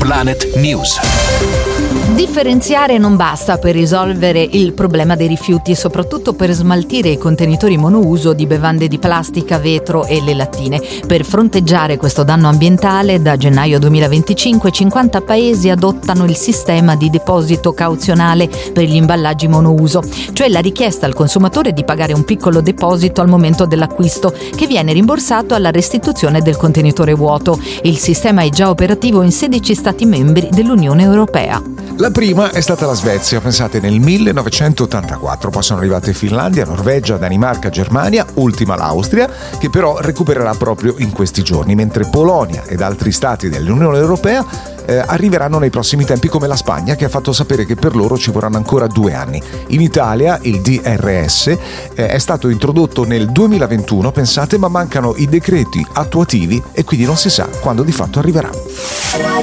Planet News. Differenziare non basta per risolvere il problema dei rifiuti, soprattutto per smaltire i contenitori monouso di bevande di plastica, vetro e le lattine. Per fronteggiare questo danno ambientale, da gennaio 2025 50 paesi adottano il sistema di deposito cauzionale per gli imballaggi monouso, cioè la richiesta al consumatore di pagare un piccolo deposito al momento dell'acquisto, che viene rimborsato alla restituzione del contenitore vuoto. Il sistema è già operativo in 16 Stati membri dell'Unione Europea. La prima è stata la Svezia, pensate, nel 1984, poi sono arrivate Finlandia, Norvegia, Danimarca, Germania, ultima l'Austria, che però recupererà proprio in questi giorni, mentre Polonia ed altri stati dell'Unione Europea arriveranno nei prossimi tempi, come la Spagna, che ha fatto sapere che per loro ci vorranno ancora 2 anni. In Italia il DRS è stato introdotto nel 2021, pensate, ma mancano i decreti attuativi e quindi non si sa quando di fatto arriverà.